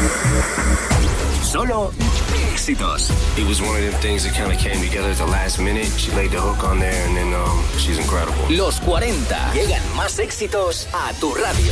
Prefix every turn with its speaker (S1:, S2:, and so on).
S1: Solo éxitos.
S2: It was one of them things that kind of came together at the last minute. She laid the hook on there and then she's incredible.
S1: Los 40. Llegan más éxitos a tu radio.